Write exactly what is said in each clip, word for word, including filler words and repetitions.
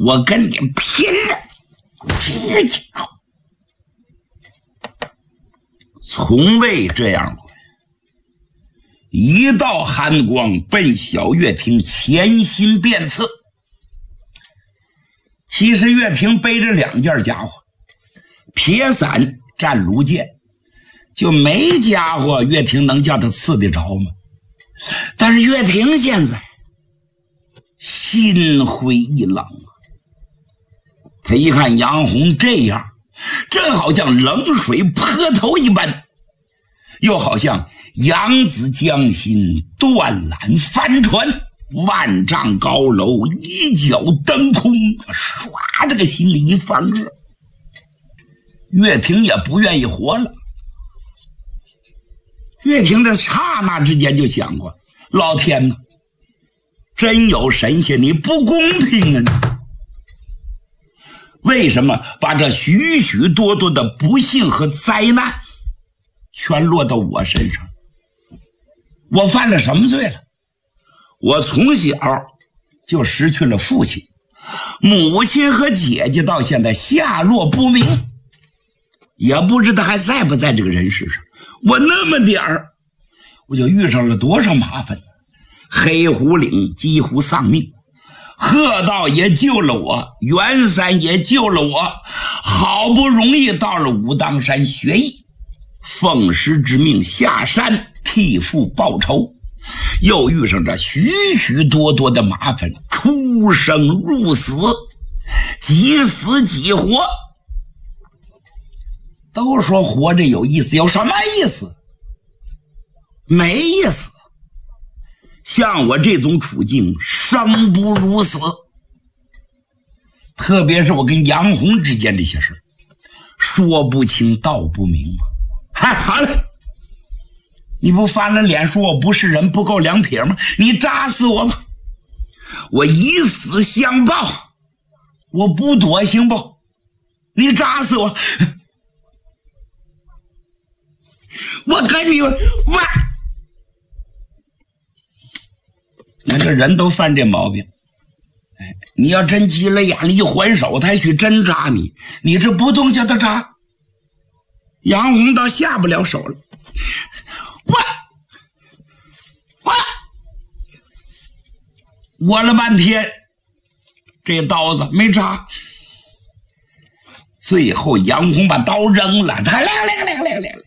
我跟你拼了！这家伙从未这样过。一道寒光奔小月平前心便刺。其实月平背着两件家伙，撇伞战卢剑，就没家伙月平能叫他刺得着吗？但是月平现在心灰意冷啊！他一看杨红这样，正好像冷水泼头一般，又好像扬子江心，断缆帆船，万丈高楼一脚登空，唰，这个心里一发热。月平也不愿意活了。月平在刹那之间就想过，老天哪，真有神仙，你不公平啊！为什么把这许许多多的不幸和灾难全落到我身上？我犯了什么罪了？我从小就失去了父亲，母亲和姐姐到现在下落不明，也不知道还在不在这个人世上。我那么点儿，我就遇上了多少麻烦。黑虎岭几乎丧命，贺道也救了我，袁三也救了我，好不容易到了武当山学艺，奉师之命下山替父报仇，又遇上这许许多多的麻烦，出生入死，几死几活。都说活着有意思，有什么意思？没意思。像我这种处境，生不如死。特别是我跟杨红之间这些事，说不清道不明嘛。嗨，好了，你不翻了脸说我不是人，不够两撇吗？你扎死我吧，我以死相报，我不躲行不？你扎死我，我跟你我。那这人都犯这毛病，哎，你要真急了眼了，一还手，他还许真扎你，你这不动叫他扎。杨红倒下不了手了，我我我了半天，这刀子没扎。最后杨红把刀扔了，他亮亮亮亮亮，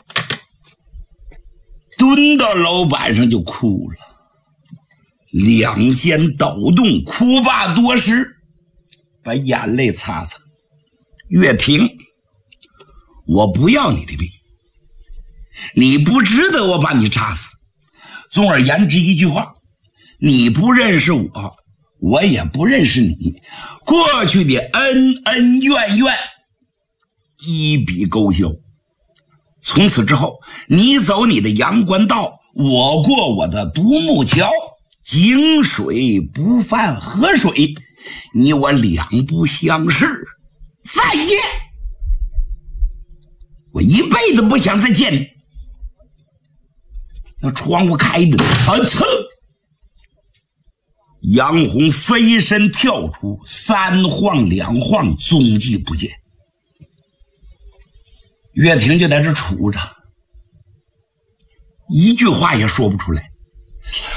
蹲到楼板上就哭了。两肩抖动，哭罢多时，把眼泪擦擦。月平，我不要你的命，你不值得我把你扎死。总而言之一句话，你不认识我，我也不认识你，过去的恩恩怨怨一笔勾销。从此之后，你走你的阳关道，我过我的独木桥，井水不犯河水，你我两不相识，再见。我一辈子不想再见你。那窗户开着，啊噌！杨红飞身跳出，三晃两晃，踪迹不见。岳婷就在这杵着，一句话也说不出来。